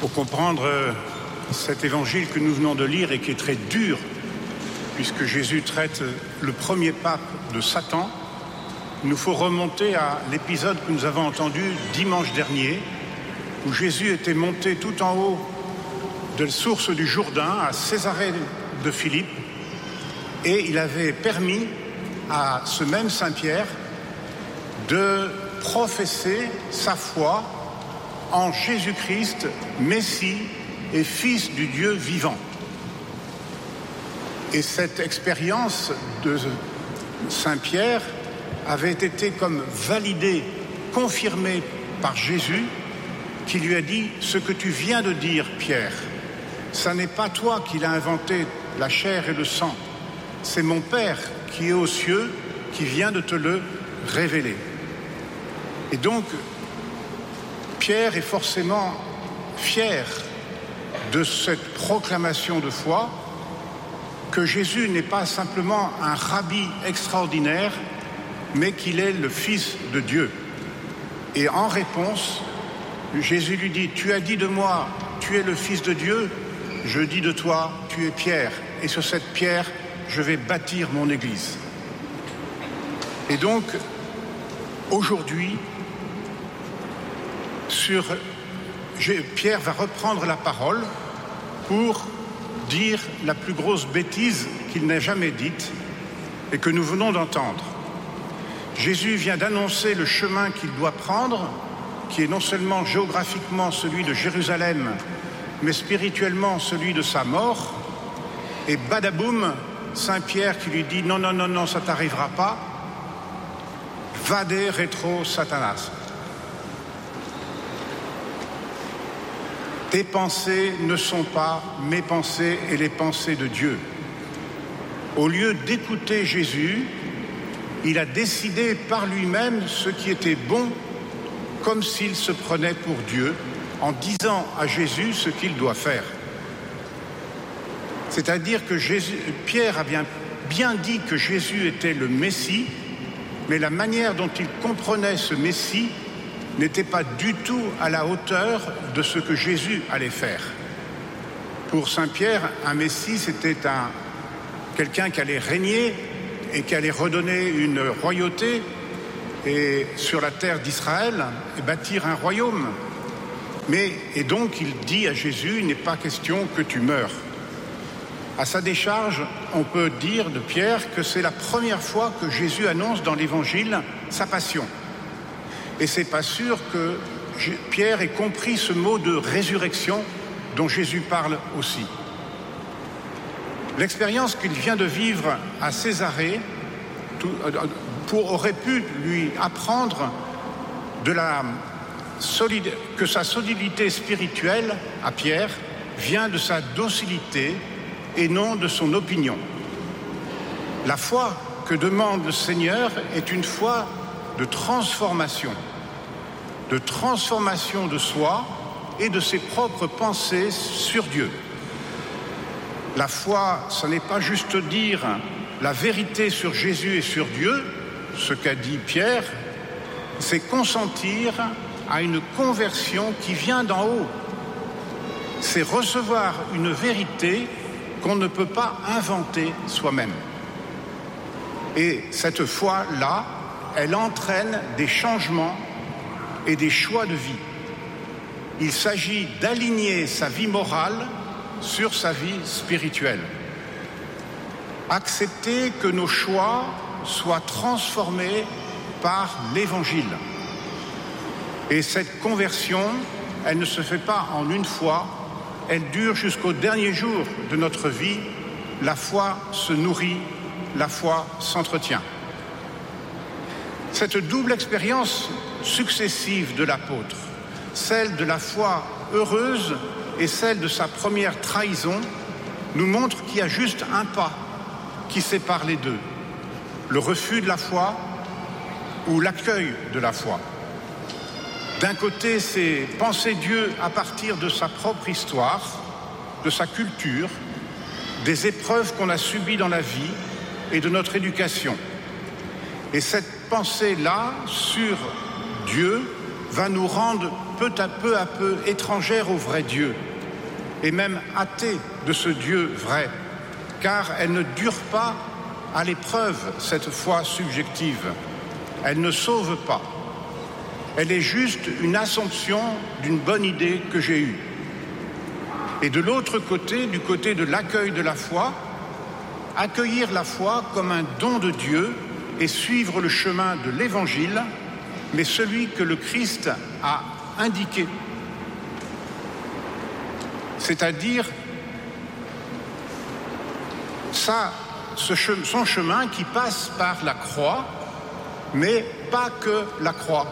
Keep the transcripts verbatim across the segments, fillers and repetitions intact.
Pour comprendre cet évangile que nous venons de lire et qui est très dur, puisque Jésus traite le premier pape de Satan, il nous faut remonter à l'épisode que nous avons entendu dimanche dernier, où Jésus était monté tout en haut de la source du Jourdain, à Césarée de Philippe, et il avait permis à ce même Saint-Pierre de professer sa foi en Jésus-Christ, Messie et Fils du Dieu vivant. Et cette expérience de Saint-Pierre avait été comme validée, confirmée par Jésus, qui lui a dit « Ce que tu viens de dire, Pierre, ça n'est pas toi qui l'as inventé, la chair et le sang, c'est mon Père qui est aux cieux, qui vient de te le révéler. » Et donc, Pierre est forcément fier de cette proclamation de foi, que Jésus n'est pas simplement un rabbi extraordinaire, mais qu'il est le Fils de Dieu. Et en réponse, Jésus lui dit « Tu as dit de moi, tu es le Fils de Dieu, je dis de toi, tu es Pierre, et sur cette pierre, je vais bâtir mon Église. » Et donc, aujourd'hui, sur, Pierre va reprendre la parole pour dire la plus grosse bêtise qu'il n'ait jamais dite et que nous venons d'entendre. Jésus vient d'annoncer le chemin qu'il doit prendre, qui est non seulement géographiquement celui de Jérusalem, mais spirituellement celui de sa mort. Et badaboum, Saint-Pierre qui lui dit « Non, non, non, non, ça ne t'arrivera pas. Vade retro Satanas. Tes pensées ne sont pas mes pensées et les pensées de Dieu. » Au lieu d'écouter Jésus, il a décidé par lui-même ce qui était bon, comme s'il se prenait pour Dieu, en disant à Jésus ce qu'il doit faire. C'est-à-dire que Jésus, Pierre a bien, bien dit que Jésus était le Messie, mais la manière dont il comprenait ce Messie n'était pas du tout à la hauteur de ce que Jésus allait faire. Pour Saint Pierre, un Messie, c'était un, quelqu'un qui allait régner et qui allait redonner une royauté et, sur la terre d'Israël et bâtir un royaume. Mais, et donc il dit à Jésus, il n'est pas question que tu meurs. À sa décharge, on peut dire de Pierre que c'est la première fois que Jésus annonce dans l'Évangile sa passion. Et c'est pas sûr que Pierre ait compris ce mot de résurrection dont Jésus parle aussi. L'expérience qu'il vient de vivre à Césarée tout, pour, aurait pu lui apprendre de la solide, que sa solidité spirituelle à Pierre vient de sa docilité et non de son opinion. La foi que demande le Seigneur est une foi de transformation, de transformation de soi et de ses propres pensées sur Dieu. La foi, ce n'est pas juste dire la vérité sur Jésus et sur Dieu, ce qu'a dit Pierre, c'est consentir à une conversion qui vient d'en haut. C'est recevoir une vérité qu'on ne peut pas inventer soi-même. Et cette foi-là, elle entraîne des changements et des choix de vie. Il s'agit d'aligner sa vie morale sur sa vie spirituelle. Accepter que nos choix soient transformés par l'Évangile. Et cette conversion, elle ne se fait pas en une fois, elle dure jusqu'au dernier jour de notre vie. La foi se nourrit, la foi s'entretient. Cette double expérience successive de l'apôtre, celle de la foi heureuse et celle de sa première trahison, nous montre qu'il y a juste un pas qui sépare les deux, le refus de la foi ou l'accueil de la foi. D'un côté, c'est penser Dieu à partir de sa propre histoire, de sa culture, des épreuves qu'on a subies dans la vie et de notre éducation. Et cette pensée-là sur Dieu va nous rendre peu à peu à peu étrangères au vrai Dieu, et même athées de ce Dieu vrai, car elle ne dure pas à l'épreuve, cette foi subjective. Elle ne sauve pas. Elle est juste une assomption d'une bonne idée que j'ai eue. Et de l'autre côté, du côté de l'accueil de la foi, accueillir la foi comme un don de Dieu et suivre le chemin de l'Évangile, mais celui que le Christ a indiqué. C'est-à-dire ça, ce che- son chemin qui passe par la croix, mais pas que la croix.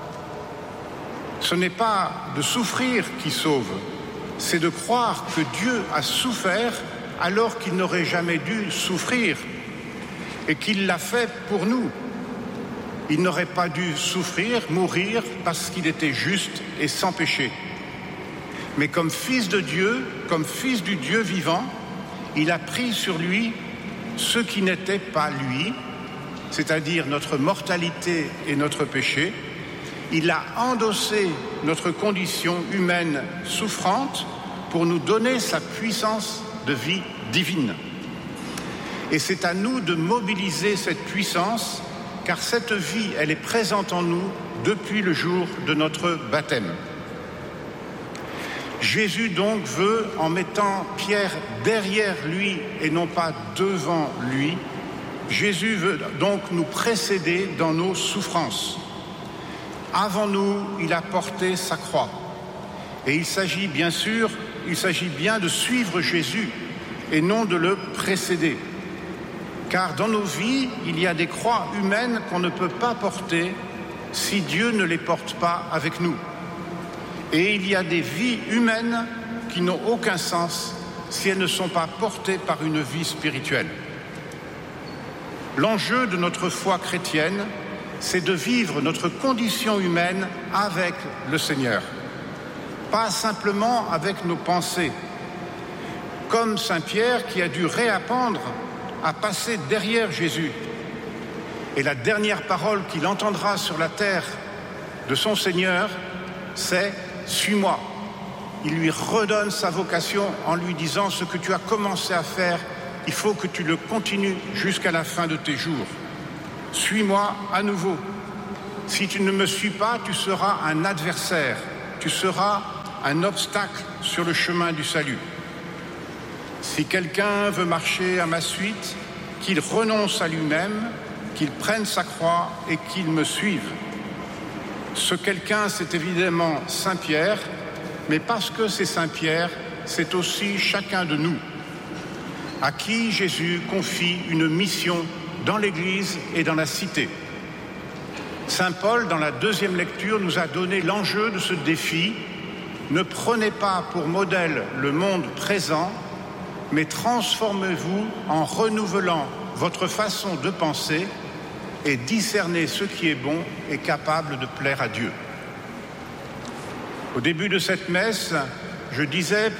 Ce n'est pas de souffrir qui sauve, c'est de croire que Dieu a souffert alors qu'il n'aurait jamais dû souffrir et qu'il l'a fait pour nous. Il n'aurait pas dû souffrir, mourir, parce qu'il était juste et sans péché. Mais comme fils de Dieu, comme fils du Dieu vivant, il a pris sur lui ce qui n'était pas lui, c'est-à-dire notre mortalité et notre péché. Il a endossé notre condition humaine souffrante pour nous donner sa puissance de vie divine. Et c'est à nous de mobiliser cette puissance, car cette vie, elle est présente en nous depuis le jour de notre baptême. Jésus donc veut, en mettant Pierre derrière lui et non pas devant lui, Jésus veut donc nous précéder dans nos souffrances. Avant nous, il a porté sa croix. Et il s'agit bien sûr, il s'agit bien de suivre Jésus et non de le précéder. Car dans nos vies, il y a des croix humaines qu'on ne peut pas porter si Dieu ne les porte pas avec nous. Et il y a des vies humaines qui n'ont aucun sens si elles ne sont pas portées par une vie spirituelle. L'enjeu de notre foi chrétienne, c'est de vivre notre condition humaine avec le Seigneur, pas simplement avec nos pensées. Comme Saint Pierre qui a dû réapprendre à passer derrière Jésus. Et la dernière parole qu'il entendra sur la terre de son Seigneur, c'est « Suis-moi ». Il lui redonne sa vocation en lui disant « Ce que tu as commencé à faire, il faut que tu le continues jusqu'à la fin de tes jours. Suis-moi à nouveau. Si tu ne me suis pas, tu seras un adversaire, tu seras un obstacle sur le chemin du salut. Si quelqu'un veut marcher à ma suite, qu'il renonce à lui-même, qu'il prenne sa croix et qu'il me suive. » Ce quelqu'un, c'est évidemment Saint Pierre, mais parce que c'est Saint Pierre, c'est aussi chacun de nous, à qui Jésus confie une mission dans l'Église et dans la cité. Saint Paul, dans la deuxième lecture, nous a donné l'enjeu de ce défi. Ne prenez pas pour modèle le monde présent, mais transformez-vous en renouvelant votre façon de penser et discernez ce qui est bon et capable de plaire à Dieu. Au début de cette messe, je disais,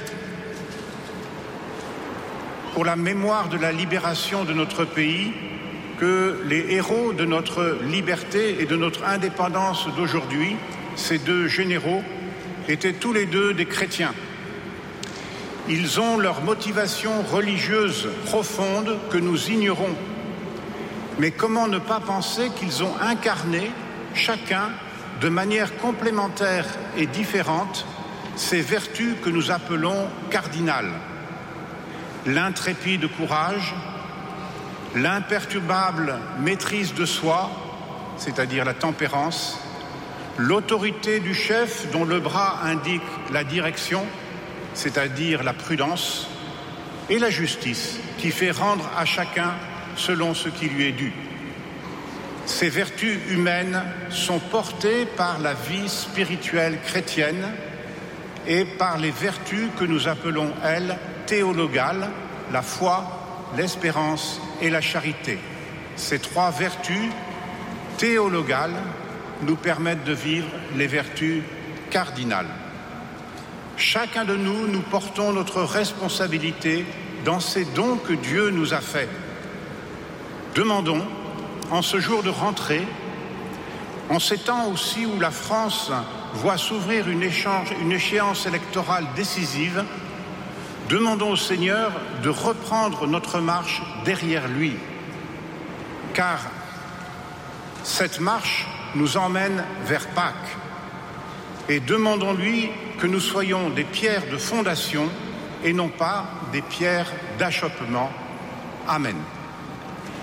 pour la mémoire de la libération de notre pays, que les héros de notre liberté et de notre indépendance d'aujourd'hui, ces deux généraux, étaient tous les deux des chrétiens. Ils ont leur motivation religieuse profonde que nous ignorons. Mais comment ne pas penser qu'ils ont incarné, chacun, de manière complémentaire et différente, ces vertus que nous appelons cardinales. L'intrépide courage, l'imperturbable maîtrise de soi, c'est-à-dire la tempérance, l'autorité du chef dont le bras indique la direction, c'est-à-dire la prudence, et la justice qui fait rendre à chacun selon ce qui lui est dû. Ces vertus humaines sont portées par la vie spirituelle chrétienne et par les vertus que nous appelons, elles, théologales, la foi, l'espérance et la charité. Ces trois vertus théologales nous permettent de vivre les vertus cardinales. Chacun de nous, nous portons notre responsabilité dans ces dons que Dieu nous a faits. Demandons, en ce jour de rentrée, En ces temps aussi où la France voit s'ouvrir une, échange, une échéance électorale décisive, demandons au Seigneur de reprendre notre marche derrière lui, car cette marche nous emmène vers Pâques. Et demandons-lui que nous soyons des pierres de fondation et non pas des pierres d'achoppement. Amen.